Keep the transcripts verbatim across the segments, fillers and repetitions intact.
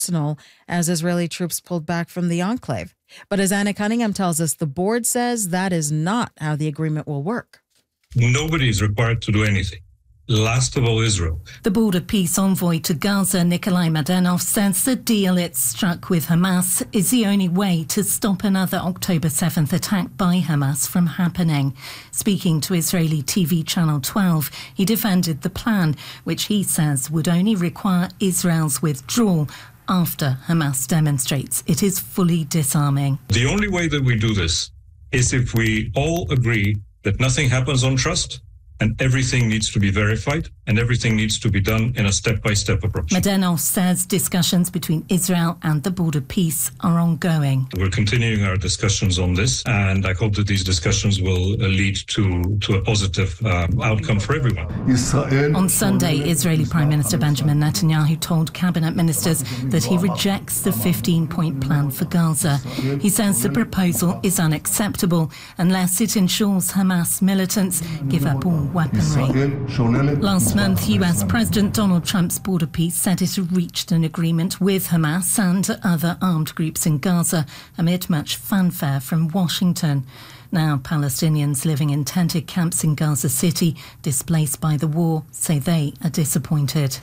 as Israeli troops pulled back from the enclave. But as Anna Cunningham tells us, the board says that is not how the agreement will work. Nobody is required to do anything. Last of all, Israel. The border peace envoy to Gaza, Nikolai Mladenov, says the deal it struck with Hamas is the only way to stop another October seventh attack by Hamas from happening. Speaking to Israeli T V Channel twelve, he defended the plan, which he says would only require Israel's withdrawal after Hamas demonstrates it is fully disarming. The only way that we do this is if we all agree that nothing happens on trust, and everything needs to be verified, and everything needs to be done in a step-by-step approach. Mladenov says discussions between Israel and the border peace are ongoing. We're continuing our discussions on this, and I hope that these discussions will lead to, to a positive uh, outcome for everyone. On Sunday, Israeli Prime Minister Benjamin Netanyahu told cabinet ministers that he rejects the fifteen-point plan for Gaza. He says the proposal is unacceptable unless it ensures Hamas militants give up all weaponry. Last month, U S President Donald Trump's border peace said it had reached an agreement with Hamas and other armed groups in Gaza amid much fanfare from Washington. Now, Palestinians living in tented camps in Gaza City, displaced by the war, say they are disappointed.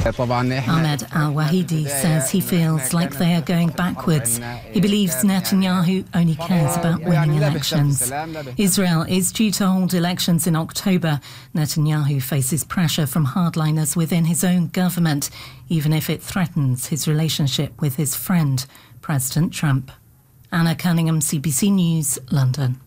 Ahmed Al-Wahidi says he feels like they are going backwards. He believes Netanyahu only cares about winning elections. Israel is due to hold elections in October. Netanyahu faces pressure from hardliners within his own government, even if it threatens his relationship with his friend, President Trump. Anna Cunningham, C B C News, London.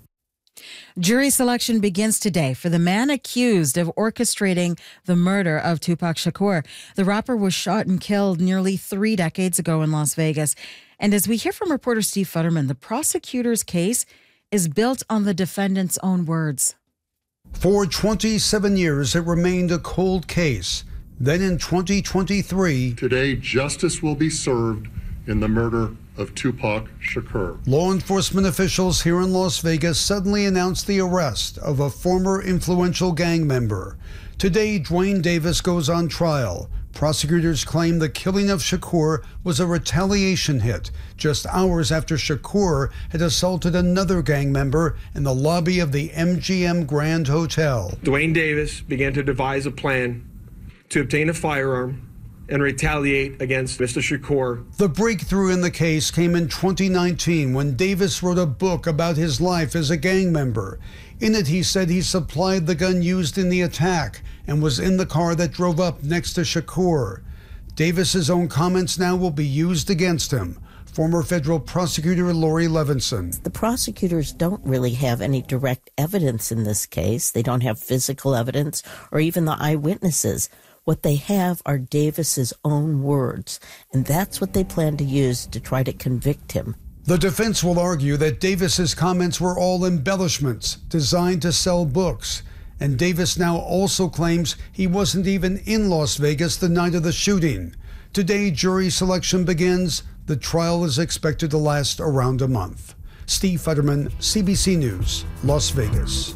Jury selection begins today for the man accused of orchestrating the murder of Tupac Shakur. The rapper was shot and killed nearly three decades ago in Las Vegas. And as we hear from reporter Steve Futterman, the prosecutor's case is built on the defendant's own words. For twenty-seven years, it remained a cold case. Then in twenty twenty-three... Today, justice will be served in the murder of Tupac Shakur. Law enforcement officials here in Las Vegas suddenly announced the arrest of a former influential gang member. Today, Dwayne Davis goes on trial. Prosecutors claim the killing of Shakur was a retaliation hit just hours after Shakur had assaulted another gang member in the lobby of the M G M Grand Hotel. Dwayne Davis began to devise a plan to obtain a firearm and retaliate against Mister Shakur. The breakthrough in the case came in twenty nineteen when Davis wrote a book about his life as a gang member. In it, he said he supplied the gun used in the attack and was in the car that drove up next to Shakur. Davis's own comments now will be used against him. Former federal prosecutor Lori Levinson. The prosecutors don't really have any direct evidence in this case. They don't have physical evidence or even the eyewitnesses. What they have are Davis's own words, and that's what they plan to use to try to convict him. The defense will argue that Davis's comments were all embellishments designed to sell books. And Davis now also claims he wasn't even in Las Vegas the night of the shooting. Today, jury selection begins. The trial is expected to last around a month. Steve Futterman, C B C News, Las Vegas.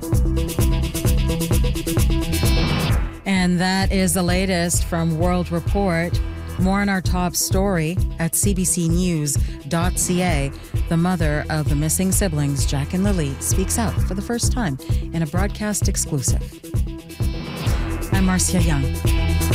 And that is the latest from World Report. More on our top story at c b c news dot c a. The mother of the missing siblings, Jack and Lily, speaks out for the first time in a broadcast exclusive. I'm Marcia Young.